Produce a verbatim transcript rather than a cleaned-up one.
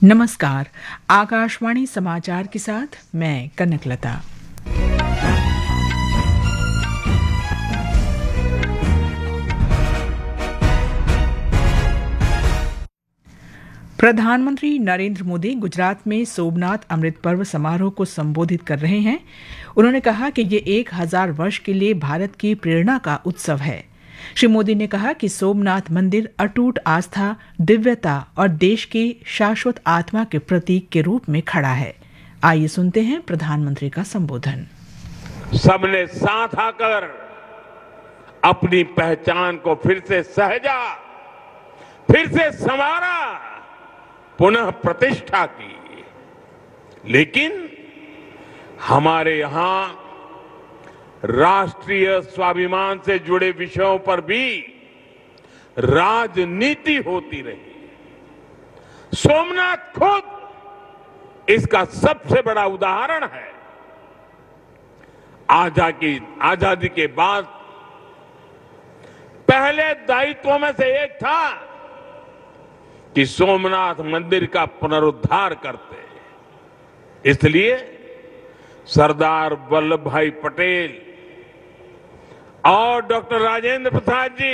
नमस्कार। आकाशवाणी समाचार के साथ मैं कनकलता। प्रधानमंत्री नरेंद्र मोदी गुजरात में सोमनाथ अमृत पर्व समारोह को संबोधित कर रहे हैं। उन्होंने कहा कि ये एक हजार वर्ष के लिए भारत की प्रेरणा का उत्सव है। श्री मोदी ने कहा कि सोमनाथ मंदिर अटूट आस्था, दिव्यता और देश की शाश्वत आत्मा के प्रतीक के रूप में खड़ा है। आइए सुनते हैं प्रधानमंत्री का संबोधन। सबने साथ आकर अपनी पहचान को फिर से सहेजा, फिर से संवारा, पुनः प्रतिष्ठा की। लेकिन हमारे यहां राष्ट्रीय स्वाभिमान से जुड़े विषयों पर भी राजनीति होती रही। सोमनाथ खुद इसका सबसे बड़ा उदाहरण है। आजादी आजादी के बाद पहले दायित्वों में से एक था कि सोमनाथ मंदिर का पुनरुद्धार करते। इसलिए सरदार वल्लभ भाई पटेल और डॉक्टर राजेंद्र प्रसाद जी